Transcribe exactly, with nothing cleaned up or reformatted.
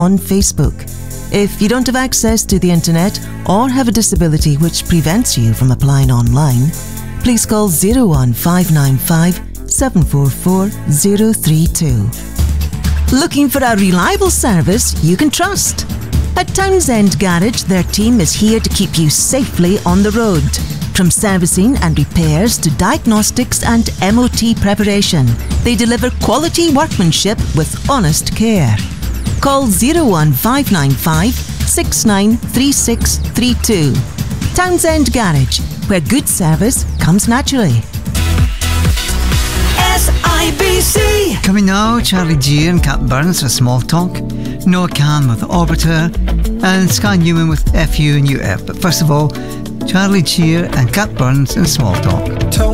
on Facebook. If you don't have access to the internet or have a disability which prevents you from applying online, please call zero one five nine five seven four four zero three two. Looking for a reliable service you can trust? At Townsend Garage, their team is here to keep you safely on the road. From servicing and repairs to diagnostics and M O T preparation, they deliver quality workmanship with honest care. Call zero one five nine five six nine three six three two. Townsend Garage, where good service comes naturally. S I B C. Coming now, Charlie G and Cat Burns for Small Talk, Noah Khan with Orbiter, and Sky Newman with F U and U F. But first of all, Charlie G and Cat Burns in Small Talk.